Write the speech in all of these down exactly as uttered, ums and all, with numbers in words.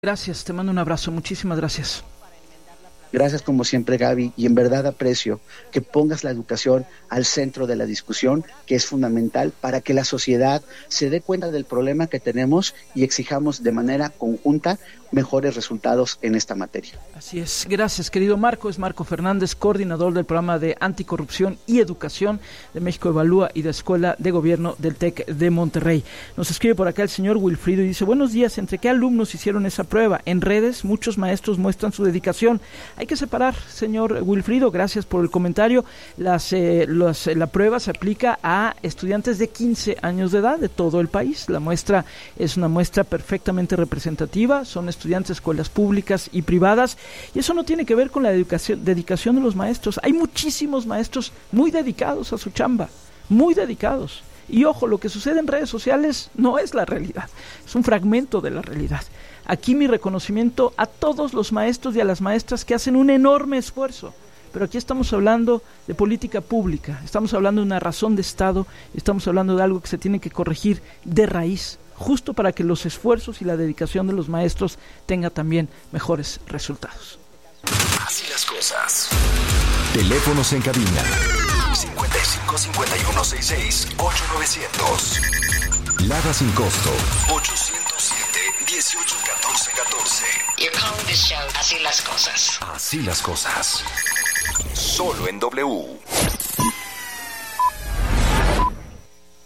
Gracias, te mando un abrazo, muchísimas gracias. Gracias como siempre, Gaby, y en verdad aprecio que pongas la educación al centro de la discusión, que es fundamental para que la sociedad se dé cuenta del problema que tenemos y exijamos de manera conjunta mejores resultados en esta materia. Así es, gracias querido Marco, es Marco Fernández, coordinador del programa de anticorrupción y educación de México Evalúa y de Escuela de Gobierno del TEC de Monterrey. Nos escribe por acá el señor Wilfrido y dice: buenos días, ¿entre qué alumnos hicieron esa prueba? En redes muchos maestros muestran su dedicación. Hay que separar, señor Wilfrido, gracias por el comentario. Las, eh, las, la prueba se aplica a estudiantes de quince años de edad de todo el país. La muestra es una muestra perfectamente representativa, son estudiantes de escuelas públicas y privadas, y eso no tiene que ver con la dedicación, dedicación de los maestros. Hay muchísimos maestros muy dedicados a su chamba, muy dedicados. Y ojo, lo que sucede en redes sociales no es la realidad, es un fragmento de la realidad. Aquí mi reconocimiento a todos los maestros y a las maestras que hacen un enorme esfuerzo. Pero aquí estamos hablando de política pública, estamos hablando de una razón de Estado, estamos hablando de algo que se tiene que corregir de raíz, justo para que los esfuerzos y la dedicación de los maestros tenga también mejores resultados. Así las cosas. Teléfonos en cabina cincuenta y cinco, cincuenta y uno, sesenta y seis, ocho novecientos. Lada sin costo ochocientos siete, dieciocho, catorce, catorce. You're calling this show Así las cosas. Así las cosas. Solo en W.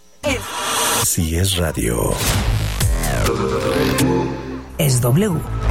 Si es radio, es W.